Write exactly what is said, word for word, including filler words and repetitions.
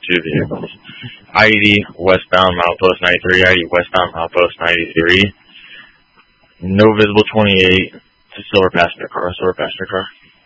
two vehicles. I eighty westbound milepost ninety-three, I eighty westbound milepost ninety-three. No visible twenty-eight. It's a silver passenger car, silver passenger car.